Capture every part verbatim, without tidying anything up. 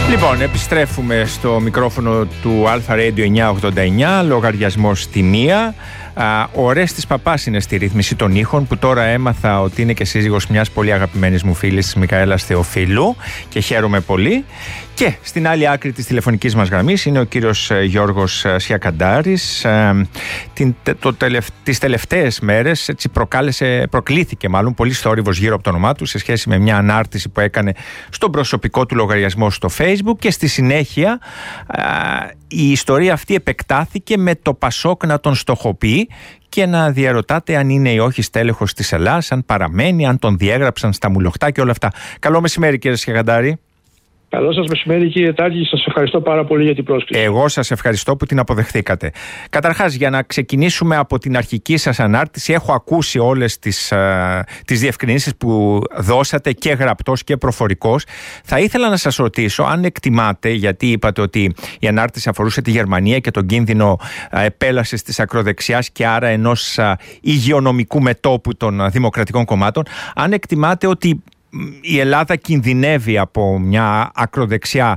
Λοιπόν, επιστρέφουμε στο μικρόφωνο του Αλφα Radio εννιακόσια ογδόντα εννιά, λογαριασμός στη μία. Ο Ορέστης Παπάς είναι στη ρύθμιση των ήχων, που τώρα έμαθα ότι είναι και σύζυγος μιας πολύ αγαπημένης μου φίλης, της Μικαέλας Θεοφίλου, και χαίρομαι πολύ. Και στην άλλη άκρη της τηλεφωνικής μας γραμμής είναι ο κύριος Γιώργος Σιακαντάρης. Την, το τελευ, τις τελευταίες μέρες έτσι προκάλεσε, προκλήθηκε μάλλον πολύ θόρυβος γύρω από το όνομά του σε σχέση με μια ανάρτηση που έκανε στον προσωπικό του λογαριασμό στο Facebook, και στη συνέχεια α, η ιστορία αυτή επεκτάθηκε με το Πασόκ να τον στοχοποιεί και να διαρωτάτε αν είναι ή όχι στέλεχος της Ελλάς, αν παραμένει, αν τον διέγραψαν στα μουλοχτά και όλα αυτά. Καλό μεσημέρι, κύριε Σιακαντάρη. Καλό σας μεσημέρι, κύριε Τάκη. Σας ευχαριστώ πάρα πολύ για την πρόσκληση. Εγώ σας ευχαριστώ που την αποδεχθήκατε. Καταρχάς, για να ξεκινήσουμε από την αρχική σας ανάρτηση, έχω ακούσει όλες τις, α, τις διευκρινήσεις που δώσατε, και γραπτός και προφορικός. Θα ήθελα να σας ρωτήσω αν εκτιμάτε, γιατί είπατε ότι η ανάρτηση αφορούσε τη Γερμανία και τον κίνδυνο α, επέλασης της ακροδεξιάς και άρα ενός α, υγειονομικού μετώπου των δημοκρατικών κομμάτων, αν εκτιμάτε ότι η Ελλάδα κινδυνεύει από μια ακροδεξιά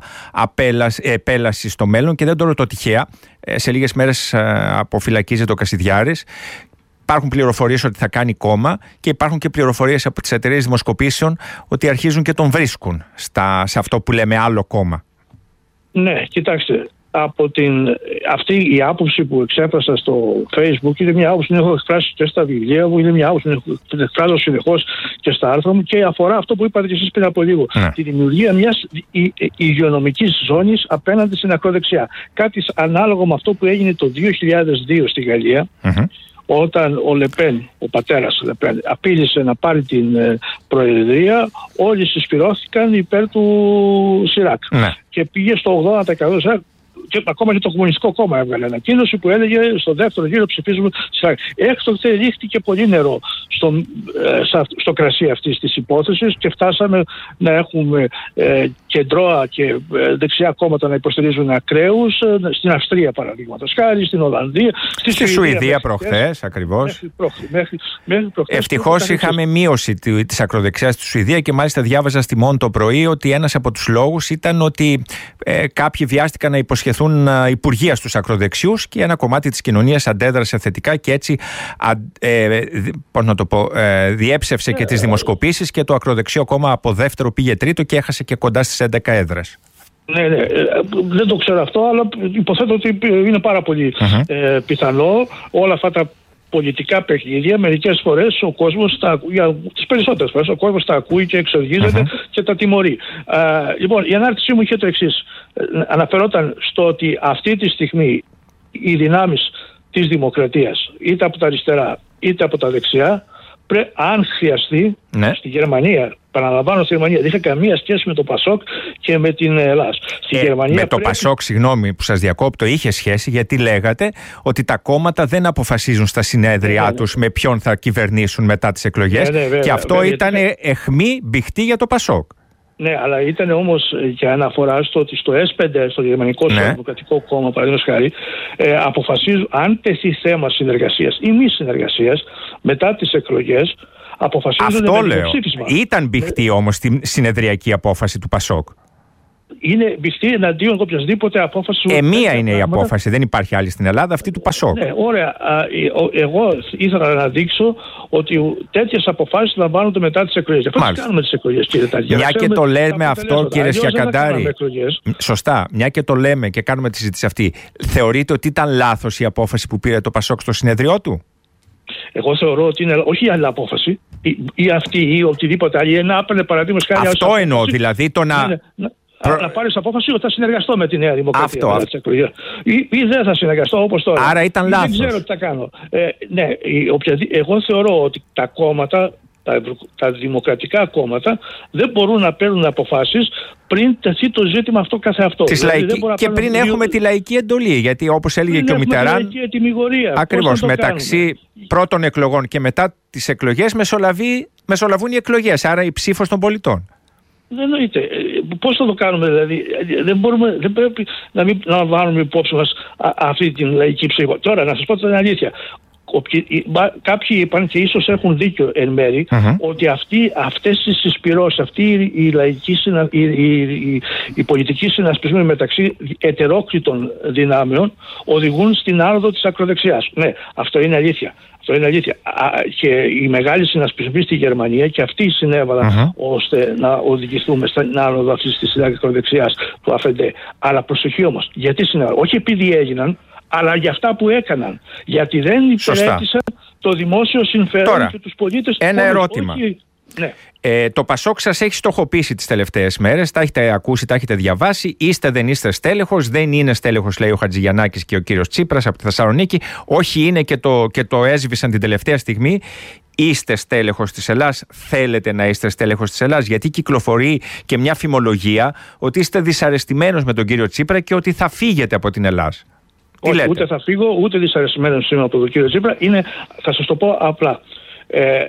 επέλαση στο μέλλον, και δεν το ρωτώ τυχαία. Σε λίγες μέρες αποφυλακίζεται ο Κασιδιάρης. Υπάρχουν πληροφορίες ότι θα κάνει κόμμα, και υπάρχουν και πληροφορίες από τις εταιρείες δημοσκοπήσεων ότι αρχίζουν και τον βρίσκουν στα, σε αυτό που λέμε άλλο κόμμα. Ναι, κοιτάξτε. Από την, αυτή η άποψη που εξέφρασα στο Facebook είναι μια άποψη που έχω εκφράσει και στα βιβλία μου, είναι μια άποψη που εκφράζω συνεχώς και στα άρθρα μου, και αφορά αυτό που είπατε και εσείς πριν από λίγο. Ναι. Τη δημιουργία μιας υγειονομικής ζώνης απέναντι στην ακροδεξιά. Κάτι ανάλογο με αυτό που έγινε το δύο χιλιάδες δύο στη Γαλλία, mm-hmm. όταν ο Λεπέν, ο πατέρας Λεπέν, απείλησε να πάρει την ε, προεδρία, όλοι συσπυρώθηκαν υπέρ του Σιράκ. Ναι. Και πήγε στο ογδόντα τοις εκατό Σιράκ. Και ακόμα και το Κομμουνιστικό Κόμμα έβγαλε ανακοίνωση που έλεγε στο δεύτερο γύρο ψηφίζουμε. Έκτοτε ρίχτηκε πολύ νερό στο, στο κρασί αυτής της υπόθεσης, και φτάσαμε να έχουμε ε, κεντρώα και ε, δεξιά κόμματα να υποστηρίζουν ακραίους, ε, στην Αυστρία παραδείγματος χάρη, στην Ολλανδία, στη, στη Σουηδία προχθές ακριβώς. Ευτυχώς είχαμε μείωση της ακροδεξιάς στη Σουηδία, και μάλιστα διάβαζα στη Μόν το πρωί ότι ένας από τους λόγους ήταν ότι ε, κάποιοι βιάστηκαν να υποσχεθούν υπουργεία στους ακροδεξιούς, και ένα κομμάτι της κοινωνίας αντέδρασε θετικά, και έτσι α, ε, πώς να το πω, ε, διέψευσε και τις δημοσκοπήσεις, και το ακροδεξιό κόμμα από δεύτερο πήγε τρίτο και έχασε και κοντά στις έντεκα έδρες. Ναι, ναι, δεν το ξέρω αυτό, αλλά υποθέτω ότι είναι πάρα πολύ uh-huh. ε, πιθανό όλα αυτά τα πολιτικά παιχνίδια. Μερικές φορές ο κόσμος, τα, για τις περισσότερες φορές, ο κόσμος τα ακούει και εξοργίζεται uh-huh. και τα τιμωρεί. Α, λοιπόν, η ανάρτησή μου είχε το εξής. Αναφερόταν στο ότι αυτή τη στιγμή οι δυνάμεις της δημοκρατίας, είτε από τα αριστερά είτε από τα δεξιά, πρέ, αν χρειαστεί, ναι. στη Γερμανία, παραλαμβάνω στη Γερμανία, δεν είχε καμία σχέση με το Πασόκ και με την Ελλάδα. Στη ε, Γερμανία με το πρέπει... Πασόκ, συγγνώμη που σας διακόπτω, είχε σχέση, γιατί λέγατε ότι τα κόμματα δεν αποφασίζουν στα συνέδριά ναι, ναι, τους με ποιον θα κυβερνήσουν μετά τις εκλογές, ναι, ναι, βέβαια, και αυτό βέβαια, ήταν γιατί... αιχμή μπηχτή για το Πασόκ. Ναι, αλλά ήταν όμως για αναφορά στο ότι στο ες πέντε, στο Γερμανικό ναι. Δημοκρατικό Κόμμα, παραδείγματος χάρη, ε, αποφασίζουν αν τεθεί θέμα συνεργασίας ή μη συνεργασίας μετά τις εκλογές, αποφασίζονται αυτό με λέω. ψήφισμα. Ήταν μπηχτή όμως τη συνεδριακή απόφαση του Πασόκ. Είναι μπηχτή εναντίον οποιασδήποτε απόφαση. Ε, μία είναι η απόφαση, δεν υπάρχει άλλη στην Ελλάδα, αυτή του Πασόκ. Ναι, ωραία. Εγώ ήθελα να δείξω ότι τέτοιες αποφάσεις λαμβάνονται μετά τις εκλογές. Αυτό τι κάνουμε τις εκλογές, κύριε Τάκη. Μια και το λέμε αυτό, κύριε Σιακαντάρη. Σωστά, μια και το λέμε και κάνουμε τη συζήτηση αυτή. Θεωρείτε ότι ήταν λάθος η απόφαση που πήρε το Πασόκ στο συνεδριό του? Εγώ θεωρώ ότι είναι όχι άλλη απόφαση, ή, ή αυτή ή οτιδήποτε άλλη. Ένα άπαινε παραδείγματος χάρη. Αυτό εννοώ, δηλαδή το να. Ναι, ναι. Προ... Να πάρεις απόφαση ότι θα συνεργαστώ με τη Νέα Δημοκρατία. Αυτό. Ή, ή δεν θα συνεργαστώ όπως τώρα. Άρα ήταν λάθος. Δεν ξέρω τι θα κάνω. Ε, ναι, οποιαδη... εγώ θεωρώ ότι τα κόμματα, τα, τα δημοκρατικά κόμματα, δεν μπορούν να παίρνουν αποφάσεις πριν τεθεί το ζήτημα αυτό καθεαυτό. Δηλαδή, λαϊκή... Και πριν δύο... έχουμε τη λαϊκή εντολή. Γιατί όπως έλεγε πριν και ο Μιτεράν. Ακριβώς. Μεταξύ κάνουμε. πρώτων εκλογών και μετά τις εκλογές μεσολαβεί... μεσολαβούν οι εκλογές. Άρα η ψήφος των πολιτών. Δεν εννοείται. Πώς θα το κάνουμε, δηλαδή? Δεν, μπορούμε, δεν πρέπει να μην να βάλουμε υπόψη μας α, αυτή την λαϊκή ψήφο. Τώρα, να σας πω την αλήθεια. κάποιοι είπαν και ίσως έχουν δίκιο εν μέρη mm-hmm. ότι αυτοί, αυτές οι συσπυρώσεις, αυτή η, η, λαϊκή, η, η, η, η πολιτική συνασπισμή μεταξύ ετερόκλητων δυνάμεων οδηγούν στην άνοδο της ακροδεξιάς. Ναι, αυτό είναι αλήθεια. Αυτό είναι αλήθεια. Και οι μεγάλοι συνασπισμοί στη Γερμανία και αυτοί συνέβαλαν uh-huh. ώστε να οδηγηθούμε στην άνοδο αυτής της ακροδεξιάς του Α Φ Ντι. Αλλά προσοχή όμως, γιατί συνέβαλαν? Όχι επειδή έγιναν, αλλά για αυτά που έκαναν. Γιατί δεν υπηρέτησαν το δημόσιο συμφέρον Τώρα, και τους πολίτες. Ένα όλους, ερώτημα. Όχι... Ναι. Ε, το Πασόκ σας έχει στοχοποιήσει τις τελευταίες μέρες, τα έχετε ακούσει, τα έχετε διαβάσει. Είστε, δεν είστε στέλεχος, δεν είναι στέλεχος, λέει ο Χατζηγιαννάκης και ο κύριος Τσίπρας από τη Θεσσαλονίκη. Όχι, είναι και το, και το έσβησαν την τελευταία στιγμή. Είστε στέλεχος της Ελλάς, θέλετε να είστε στέλεχος της Ελλάς? Γιατί κυκλοφορεί και μια φημολογία ότι είστε δυσαρεστημένος με τον κύριο Τσίπρα και ότι θα φύγετε από την Ελλάδα. Όχι, ούτε θα φύγω, ούτε δυσαρεστημένος είμαι από τον κύριο Τσίπρα. Είναι, θα σας το πω απλά. Ε,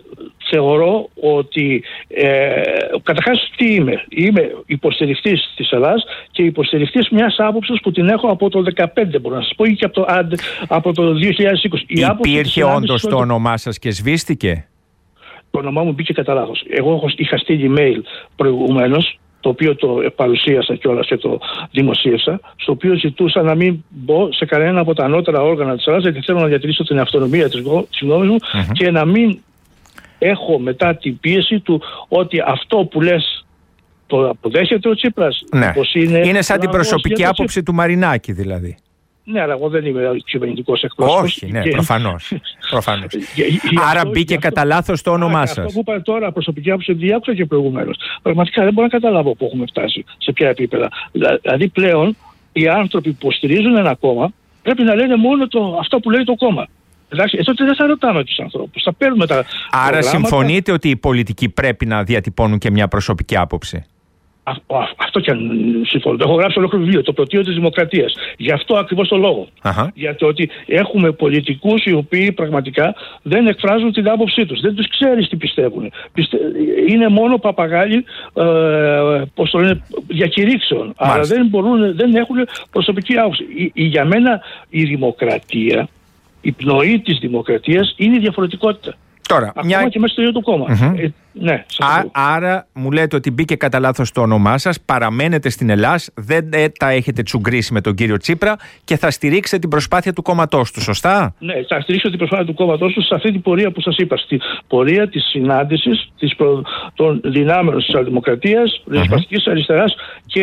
Θεωρώ ότι ε, καταρχάς τι είμαι? Είμαι υποστηρικτής της Ελλάδας και υποστηρικτής μιας άποψης που την έχω από το δύο χιλιάδες δεκαπέντε, μπορώ να σας πω, ή και από το, από το δύο χιλιάδες είκοσι. Υπήρχε όντως το όνομά σας και σβήστηκε? Το όνομά μου μπήκε κατά λάθος. Εγώ είχα στείλει email προηγουμένως, το οποίο το παρουσίασα κιόλας και το δημοσίευσα, στο οποίο ζητούσα να μην μπω σε κανένα από τα ανώτερα όργανα της Ελλάδας, γιατί θέλω να διατηρήσω την αυτονομία της γνώμης μου mm-hmm. και να μην έχω μετά την πίεση του ότι αυτό που λες το αποδέχεται ο Τσίπρας. Ναι. Είναι, είναι σαν την προσωπική άποψη του Μαρινάκη δηλαδή. Ναι, αλλά εγώ δεν είμαι κυβερνητικός εκπρόσωπος. Όχι, ναι, και... προφανώς. προφανώς. Άρα αυτό, μπήκε αυτό, κατά λάθος το όνομά σας. Αυτό που είπα τώρα, προσωπική άποψη, διάκουσα και προηγουμένως. Πραγματικά δεν μπορώ να καταλάβω πού έχουμε φτάσει, σε ποια επίπεδα. Δηλαδή πλέον οι άνθρωποι που υποστηρίζουν ένα κόμμα πρέπει να λένε μόνο το, αυτό που λέει το κόμμα. Εντάξει, έτσι δεν θα ρωτάμε τους ανθρώπους. Θα παίρνουμε τα. Άρα προγράμματα. Συμφωνείτε ότι οι πολιτικοί πρέπει να διατυπώνουν και μια προσωπική άποψη? Α, α, αυτό και αν συμφωνώ. Το έχω γράψει ολόκληρο βιβλίο, το πρωτείο της Δημοκρατίας. Γι' αυτό ακριβώς το λόγο. Uh-huh. Γιατί ότι έχουμε πολιτικούς οι οποίοι πραγματικά δεν εκφράζουν την άποψή τους. Δεν τους ξέρεις τι πιστεύουν. Πιστε... Είναι μόνο παπαγάλοι ε, πώς το λένε, διακηρύξεων. Αλλά δεν, μπορούν, δεν έχουν προσωπική άποψη. Η, η, για μένα η δημοκρατία, η πνοή της δημοκρατίας είναι η διαφορετικότητα. Τώρα, ακόμα μια... και μέσα στο ίδιο το κόμμα. Mm-hmm. Ε, ναι, Α, άρα μου λέτε ότι μπήκε κατά λάθος το όνομά σας, παραμένετε στην Ελλάδα, δεν ε, τα έχετε τσουγκρίσει με τον κύριο Τσίπρα και θα στηρίξετε την προσπάθεια του κόμματός του, σωστά? Ναι, θα στηρίξω την προσπάθεια του κόμματός του σε αυτή την πορεία που σας είπα. Στην πορεία της συνάντησης της προ... των δυνάμεων της Σοσιαλδημοκρατίας, mm-hmm. ριζοσπαστικής αριστεράς και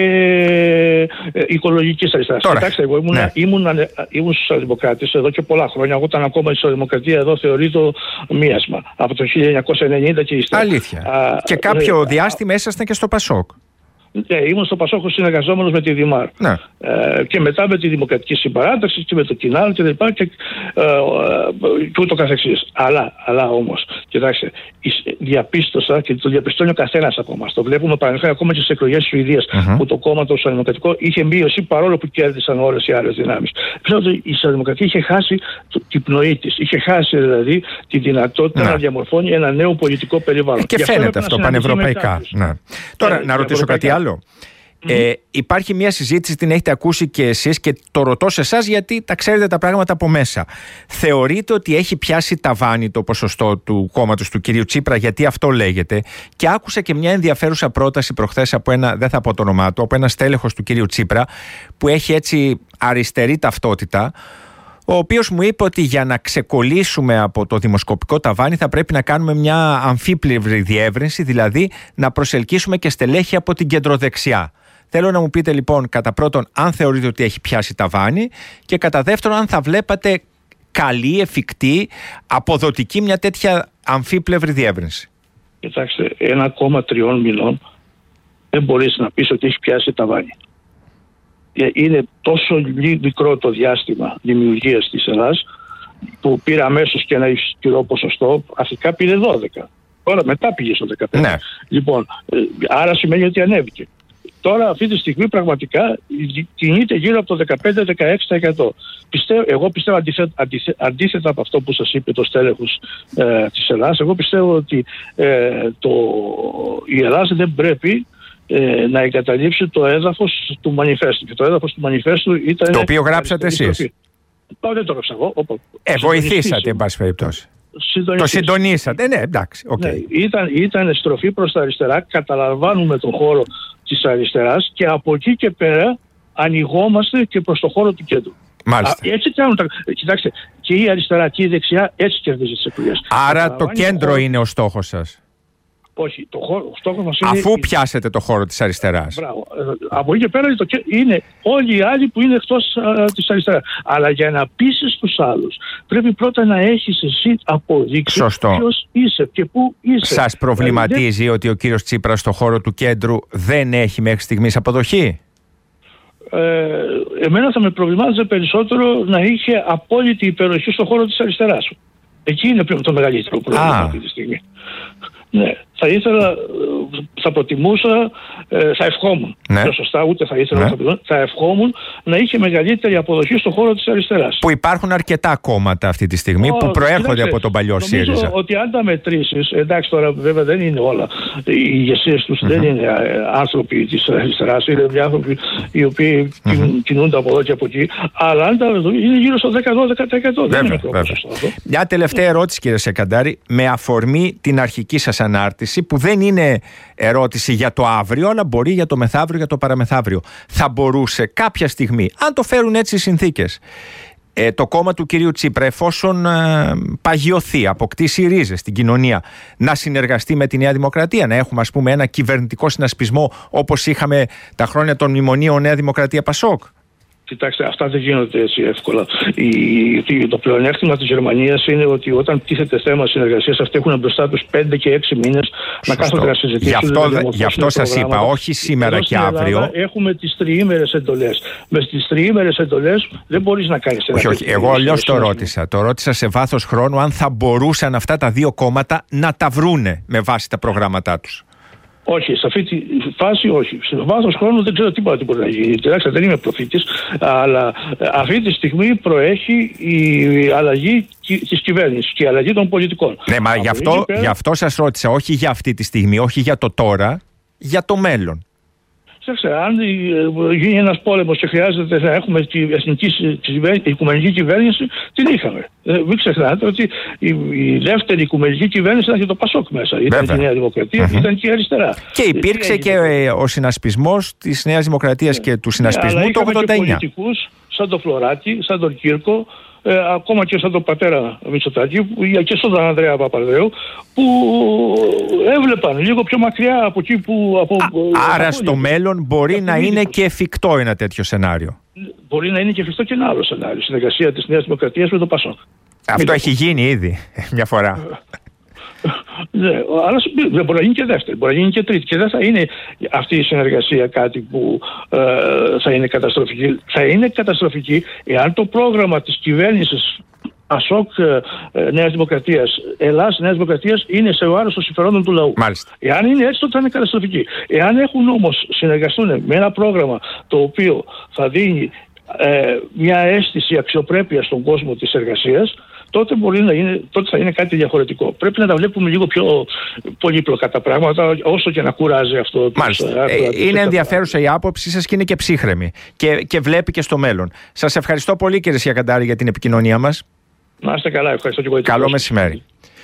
ε, οικολογικής αριστεράς. Τώρα, κοιτάξτε, εγώ ήμουν, ναι. ήμουν, ήμουν, ήμουν σοσιαλδημοκράτης εδώ και πολλά χρόνια. Εγώ ήταν ακόμα η σοσιαλδημοκρατία εδώ θεωρεί το μίασμα από το χίλια εννιακόσια ενενήντα και ύστερα. Αλήθεια. Α, και κάποιο ε, διάστημα ήσασταν και στο Πασόκ. Ναι, ήμουν στο Πασόκ συνεργαζόμενος με τη Δημάρ. Ναι. Ε, και μετά με τη Δημοκρατική Συμπαράταξη και με το Κινάλ και, και, και, ε, ε, και ούτω καθεξής. Αλλά, αλλά όμως, κοιτάξτε, διαπίστωσα και το διαπιστώνει ο καθένας από εμάς. Το βλέπουμε παραδείγματος ακόμα και στις εκλογές της Σουηδίας, uh-huh. που το κόμμα το Σοσιαλδημοκρατικό είχε μείωση παρόλο που κέρδισαν όλες οι άλλες δυνάμεις. Πιστεύω ότι η Σοσιαλδημοκρατία είχε χάσει την πνοή της. Είχε χάσει δηλαδή τη δυνατότητα ναι. να διαμορφώνει ένα νέο πολιτικό περιβάλλον. Ε, και φαίνεται αυτό πανευρωπαϊκά. Ναι. Τώρα, ε, να ρωτήσω κάτι άλλο. Mm-hmm. Ε, υπάρχει μια συζήτηση, την έχετε ακούσει και εσείς και το ρωτώ σε εσάς γιατί τα ξέρετε τα πράγματα από μέσα. Θεωρείτε ότι έχει πιάσει ταβάνι το ποσοστό του κόμματος του κυρίου Τσίπρα, γιατί αυτό λέγεται? Και άκουσα και μια ενδιαφέρουσα πρόταση προχθές από ένα, δεν θα πω το όνομά του, από ένα στέλεχος του κυρίου Τσίπρα που έχει έτσι αριστερή ταυτότητα, ο οποίος μου είπε ότι για να ξεκολλήσουμε από το δημοσκοπικό ταβάνι θα πρέπει να κάνουμε μια αμφίπλευρη διεύρυνση, δηλαδή να προσελκύσουμε και στελέχη από την κεντροδεξιά. Θέλω να μου πείτε λοιπόν κατά πρώτον αν θεωρείτε ότι έχει πιάσει ταβάνι και κατά δεύτερον αν θα βλέπατε καλή, εφικτή, αποδοτική μια τέτοια αμφίπλευρη διεύρυνση. Κοιτάξτε, ένα κόμμα τριών μηνών δεν μπορείς να πεις ότι έχει πιάσει ταβάνι. Είναι τόσο μικρό το διάστημα δημιουργίας της Ελλάδας που πήρε αμέσως και ένα ισχυρό ποσοστό. Αρχικά πήρε δώδεκα. Τώρα μετά πήγε στο δεκαπέντε. Ναι. Λοιπόν, άρα σημαίνει ότι ανέβηκε. Τώρα αυτή τη στιγμή πραγματικά κινείται γύρω από το δεκαπέντε με δεκαέξι τοις εκατό. Πιστεύω, εγώ πιστεύω αντίθετα, αντίθετα από αυτό που σας είπε το στέλεχος ε, της Ελλάδας, εγώ πιστεύω ότι ε, το, η Ελλάδα δεν πρέπει Ε, να εγκαταλείψει το έδαφος του μανιφέστου. Και το έδαφος του μανιφέστου ήταν... Το οποίο γράψατε εσείς. Πάω, δεν το έγραψα εγώ. Ε, βοηθήσατε, εν πάση περιπτώσει. Το συντονίσατε, ναι, εντάξει. Okay. Ναι, ήταν, ήταν στροφή προς τα αριστερά, καταλαμβάνουμε τον χώρο της αριστεράς και από εκεί και πέρα ανοιγόμαστε και προς το χώρο του κέντρου. Μάλιστα. Α, έτσι κάνουν τα... Κοιτάξτε, και η αριστερά και η δεξιά έτσι κερδίζει τις εκλογές. Άρα το κέντρο χώρο... είναι ο στόχος σας. Όχι, το χώρο, ο στόχος μας είναι... Αφού πιάσετε το χώρο της αριστεράς. Μπράβο. Από εκεί και πέρα το... είναι όλοι οι άλλοι που είναι εκτός α, της αριστεράς. Αλλά για να πείσεις τους άλλους πρέπει πρώτα να έχεις εσύ αποδείξει ποιος είσαι και πού είσαι. Σας προβληματίζει δηλαδή, ότι ο κύριος Τσίπρας στο χώρο του κέντρου δεν έχει μέχρι στιγμής αποδοχή? Ε, εμένα θα με προβλημάτιζε περισσότερο να είχε απόλυτη υπεροχή στο χώρο της αριστεράς. Εκεί είναι πλέον το μεγαλύτερο πρόβλημα αυτή τη στιγμή. Ναι, θα ήθελα, θα προτιμούσα, θα ευχόμουν. Ναι. Πιο σωστά, ούτε θα ήθελα, ναι. θα, θα ευχόμουν να είχε μεγαλύτερη αποδοχή στον χώρο της αριστεράς. Που υπάρχουν αρκετά κόμματα αυτή τη στιγμή oh, που προέρχονται κοιτάξτε, από τον παλιό ΣΥΡΙΖΑ. Νομίζω ότι αν τα μετρήσεις, εντάξει τώρα βέβαια δεν είναι όλα, οι ηγεσίες τους mm-hmm. δεν είναι άνθρωποι της αριστεράς, είναι άνθρωποι οι οποίοι mm-hmm. κινούνται από εδώ και από εκεί, αλλά αν τα είναι γύρω στο δέκα με δώδεκα τοις εκατό. Δεν είναι αυτό. Μια τελευταία ερώτηση, κύριε Σεκαντάρη, με αφορμή την αρχική σας ανάρτηση, που δεν είναι ερώτηση για το αύριο, αλλά μπορεί για το μεθαύριο, για το παραμεθαύριο. Θα μπορούσε κάποια στιγμή, αν το φέρουν έτσι οι συνθήκες, ε, το κόμμα του κυρίου Τσίπρα, εφόσον ε, παγιωθεί, αποκτήσει ρίζες στην κοινωνία, να συνεργαστεί με τη Νέα Δημοκρατία, να έχουμε ας πούμε ένα κυβερνητικό συνασπισμό όπως είχαμε τα χρόνια των μνημονίων Νέα Δημοκρατία Πασόκ? Κοιτάξτε, αυτά δεν γίνονται έτσι εύκολα. Η, το πλεονέκτημα της Γερμανίας είναι ότι όταν τίθεται θέμα συνεργασίας, αυτοί έχουν μπροστά τους πέντε και έξι μήνες να κάθονται να συζητήσουν. Γι' αυτό, γι αυτό σας είπα, όχι σήμερα και αύριο. Έχουμε τις τριήμερες εντολές. Με τις τριήμερες εντολές δεν μπορείς να κάνεις ένα. Όχι, όχι. Εγώ αλλιώς το ρώτησα. Το ρώτησα σε βάθος χρόνου αν θα μπορούσαν αυτά τα δύο κόμματα να τα βρούνε με βάση τα προγράμματά τους. Όχι, σε αυτή τη φάση όχι. Σε βάθος χρόνου δεν ξέρω τίποτα τι μπορεί να γίνει. Κοιτάξτε, δεν είμαι προφήτης, αλλά αυτή τη στιγμή προέχει η αλλαγή της κυβέρνησης και η αλλαγή των πολιτικών. Ναι, μα γι' αυτό, πέρα... γι' αυτό σας ρώτησα, όχι για αυτή τη στιγμή, όχι για το τώρα, για το μέλλον. Κοιτάξτε, αν γίνει ένας πόλεμος και χρειάζεται να έχουμε τη εθνική η οικουμενική κυβέρνηση, την είχαμε. Μην ξεχνάτε ότι η, η δεύτερη οικουμενική κυβέρνηση ήταν και το Πασόκ μέσα. Ήταν Βέβαια. και η Νέα Δημοκρατία, mm-hmm. ήταν και η αριστερά. Και υπήρξε και ο συνασπισμός της Νέας Δημοκρατίας yeah. και του συνασπισμού yeah, το ογδόντα εννιά. Και πολιτικούς σαν τον Φλωράκη, σαν τον Κύρκο, Ε, ακόμα και σαν τον πατέρα Μητσοτάκη και στον Ανδρέα Παπανδρέου, που έβλεπαν λίγο πιο μακριά από εκεί που... Από, Α, άρα από στο από μέλλον μπορεί να είναι και εφικτό ένα τέτοιο σενάριο. Μπορεί να είναι και εφικτό και ένα άλλο σενάριο. Συνεργασία της Νέας Δημοκρατίας με το Πασόκ. Αυτό Μην έχει το... γίνει ήδη μια φορά. Ναι, αλλά δεν μπορεί να γίνει και δεύτερη, μπορεί να γίνει και τρίτη. Και δεν θα είναι αυτή η συνεργασία κάτι που ε, θα είναι καταστροφική. Θα είναι καταστροφική εάν το πρόγραμμα της κυβέρνησης Πασόκ ε, Νέας Δημοκρατίας, Ελλάς Νέας Δημοκρατίας είναι σε βάρος των συμφερόντων του λαού. Μάλιστα. Εάν είναι έτσι, τότε θα είναι καταστροφική. Εάν έχουν όμως συνεργαστούν με ένα πρόγραμμα το οποίο θα δίνει ε, μια αίσθηση αξιοπρέπειας στον κόσμο της εργασίας, τότε, μπορεί να είναι, τότε θα είναι κάτι διαφορετικό. Πρέπει να τα βλέπουμε λίγο πιο πολύπλοκα τα πράγματα, όσο και να κουράζει αυτό. Μάλιστα. Ε, είναι είναι ενδιαφέρουσα η άποψή σας και είναι και ψύχρεμη και, και βλέπει και στο μέλλον. Σας ευχαριστώ πολύ, κύριε Σιακαντάρη, για την επικοινωνία μας. Να είστε καλά, ευχαριστώ και εγώ. Καλό μεσημέρι.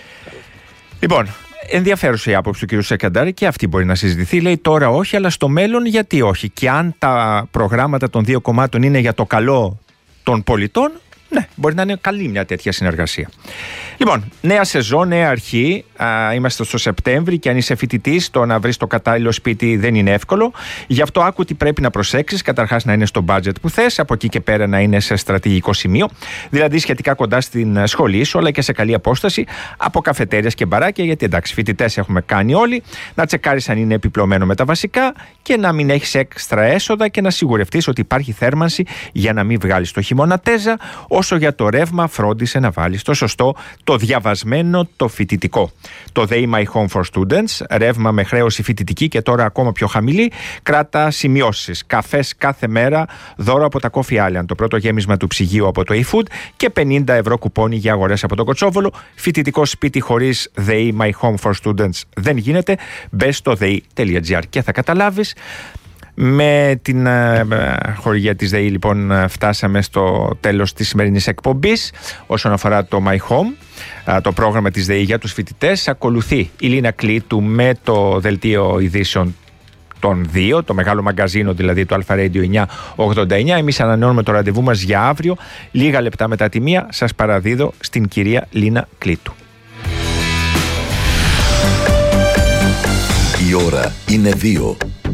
Λοιπόν, ενδιαφέρουσα η άποψη του κ. Σιακαντάρη και αυτή μπορεί να συζητηθεί. Λέει τώρα όχι, αλλά στο μέλλον γιατί όχι. Και αν τα προγράμματα των δύο κομμάτων είναι για το καλό των πολιτών, ναι, μπορεί να είναι καλή μια τέτοια συνεργασία. Λοιπόν, νέα σεζόν, νέα αρχή. Α, είμαστε στο Σεπτέμβρη και αν είσαι φοιτητής, το να βρεις το κατάλληλο σπίτι δεν είναι εύκολο. Γι' αυτό άκου τι πρέπει να προσέξεις. Καταρχάς, να είναι στο budget που θες, από εκεί και πέρα να είναι σε στρατηγικό σημείο, δηλαδή σχετικά κοντά στην σχολή σου, αλλά και σε καλή απόσταση από καφετέριες και μπαράκια. Γιατί εντάξει, φοιτητές έχουμε κάνει όλοι. Να τσεκάρεις αν είναι επιπλωμένο με τα βασικά και να μην έχεις έξτρα έσοδα και να σιγουρευτείς ότι υπάρχει θέρμανση για να μην βγάλεις το χειμώνα τέζα. Όσο για το ρεύμα, φρόντισε να βάλεις το σωστό, το διαβασμένο, το φοιτητικό. Το They My Home for Students, ρεύμα με χρέωση φοιτητική και τώρα ακόμα πιο χαμηλή, κράτα σημειώσεις. Καφές κάθε μέρα, δώρο από τα Coffee Island, το πρώτο γέμισμα του ψυγείου από το eFood και πενήντα ευρώ κουπόνι για αγορές από το Κοτσόβολο. Φοιτητικό σπίτι χωρίς They My Home for Students δεν γίνεται. Μπες στο they τελεία gr και θα καταλάβεις. Με την ε, χορηγία της ΔΕΗ λοιπόν φτάσαμε στο τέλος της σημερινής εκπομπής. Όσον αφορά το My Home, ε, το πρόγραμμα της ΔΕΗ για τους φοιτητές, ακολουθεί η Λίνα Κλήτου με το δελτίο ειδήσεων των δύο, το μεγάλο μαγκαζίνο δηλαδή του Alpha Radio εννιακόσια ογδόντα εννιά. Εμείς ανανεώνουμε το ραντεβού μας για αύριο, λίγα λεπτά μετά τη μία. Σας παραδίδω στην κυρία Λίνα Κλήτου. Η ώρα είναι δύο.